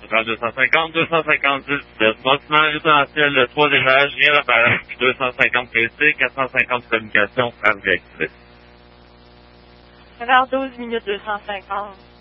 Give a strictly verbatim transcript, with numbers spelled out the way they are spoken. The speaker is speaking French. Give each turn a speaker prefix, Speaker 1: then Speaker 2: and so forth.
Speaker 1: Centrale deux cent cinquante, deux cent cinquante-dix, bâtiment résidentiel de trois étages, rien d'apparent, deux cent cinquante P C, quatre cent cinquante communications par via express.
Speaker 2: Vers douze minutes deux cent cinquante.